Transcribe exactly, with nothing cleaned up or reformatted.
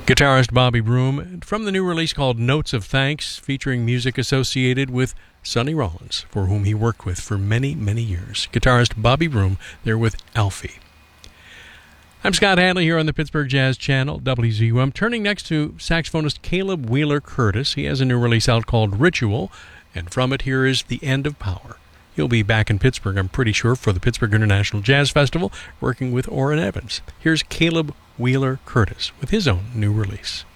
Guitarist Bobby Broom from the new release called Notes of Thanks, featuring music associated with Sonny Rollins, for whom he worked with for many, many years. Guitarist Bobby Broom there with Alfie. I'm Scott Hadley here on the Pittsburgh Jazz Channel, W Z U. I'm turning next to saxophonist Caleb Wheeler Curtis. He has a new release out called Ritual, and from it here is The End of Power. He'll be back in Pittsburgh, I'm pretty sure, for the Pittsburgh International Jazz Festival, working with Orrin Evans. Here's Caleb Wheeler Curtis with his own new release.